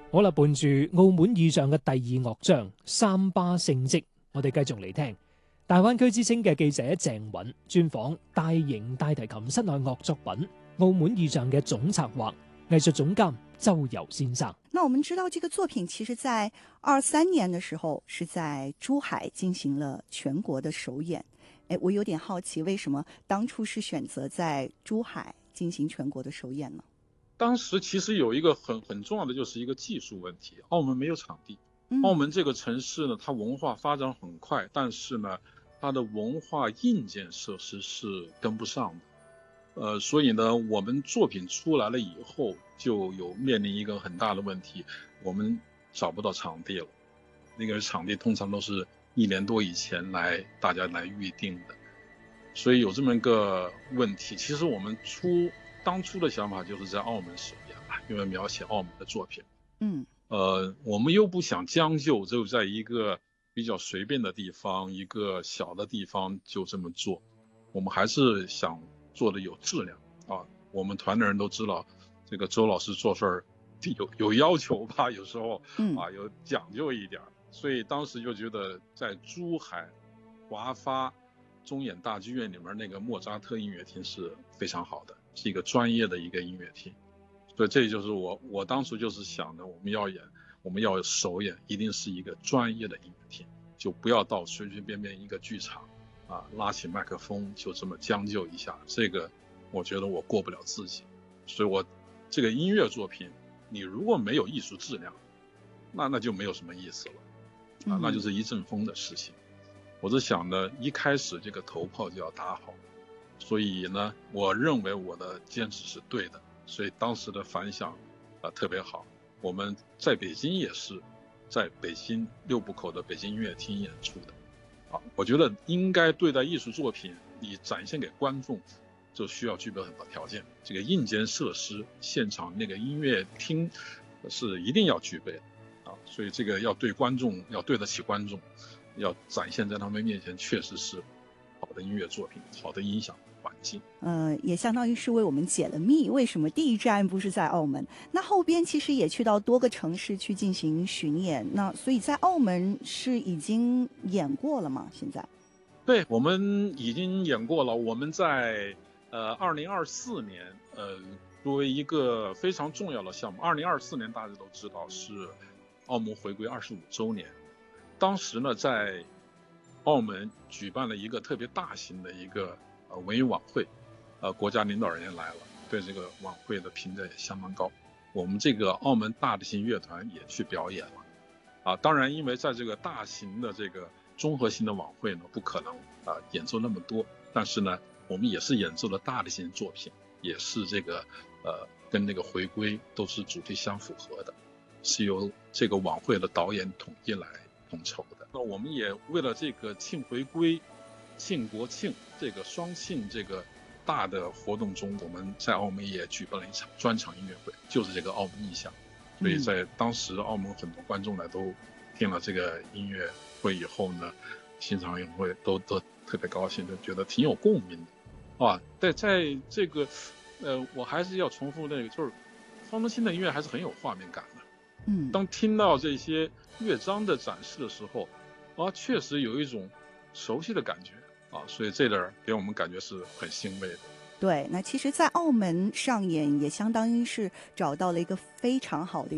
好啦，伴住澳門意象嘅第二樂章三巴聖蹟，我哋繼續嚟聽大灣區之聲嘅記者鄭允專訪大型大提琴室內樂作品《澳門意象》嘅總策劃、藝術總監周游先生。 那我們知道這個作品其實在23年的時候是在珠海進行了全國的首演。我有點好奇，為什麼當初是選擇在珠海進行全國的首演呢？ 當時其實有一個很重要的，就是一個技術問題。澳門沒有場地，澳門這個城市呢，它文化發展很快，但是呢，它的文化硬件設施是跟不上的。所以呢，我們作品出來了以後，就有面臨一個很大的問題，我們找不到場地了。那個場地通常都是1年多以前大家來預定的，所以有這麼一個問題。其實我們當初的想法就是在澳門首演了，因為描寫澳門的作品。我們又不想將就，就在一個比較隨便的地方，一個小的地方就這麼做。我們還是想做的有質量啊。我們團的人都知道，這個周老師做事兒有要求吧，有時候有講究一點，所以當時就覺得在珠海華發中演大劇院裏面那個莫扎特音樂廳是非常好的，是一個專業的一個音樂廳。所以這就是我當時就是想的，我們要首演一定是一個專業的音樂廳，就不要到隨隨便便一個劇場拉起麥克風就這麼將就一下，這個我覺得我過不了自己。所以我這個音樂作品你如果沒有藝術質量，那就沒有什麼意思了那就是一陣風的事情。我是想呢，一開始這個頭炮就要打好，所以呢，我認為我的堅持是對的，所以當時的反響特別好。我們在北京也是在北京六部口的北京音樂廳演出的。我覺得應該對待藝術作品，你展現給觀眾就需要具備很多條件。這個硬件設施，現場那個音樂廳是一定要具備的所以這個要對觀眾，要對得起觀眾，要展現在他們面前確實是好的音樂作品，好的音響環境。 也相當於是為我們解了密，為什麼第一站不是在澳門？那後邊其實也去到多個城市去進行巡演，那所以在澳門是已經演過了嗎？現在？ 對，我們已經演過了。我們在2024年作為一個非常重要的項目，2024年大家都知道是澳門回歸25週年。當時呢，在澳門舉辦了一個特別大型的一個文藝晚會，國家領導人也來了，對這個晚會的評價也相當高。我們這個澳門大提琴樂團也去表演了當然因為在這個大型的這個綜合性的晚會呢，不可能演奏那麼多，但是呢，我們也是演奏了大提琴作品，也是這個跟那個回歸都是主題相符合的，是由這個晚會的導演統一來統籌的。那我們也為了這個慶回歸、慶國慶這個雙慶這個大的活動中，我們在澳門也舉辦了一場專場音樂會，就是這個澳門意象。所以在當時澳門很多觀眾呢都聽了這個音樂會以後呢，欣賞音樂會都特別高興，就覺得挺有共鳴的在這個我還是要重複那個，就是方中信的音樂還是很有畫面感的。當聽到這些樂章的展示的時候確實有一種熟悉的感覺所以這點給我們感覺是很欣慰的。 對，那其實在澳門上演也相當於是找到了一個非常好的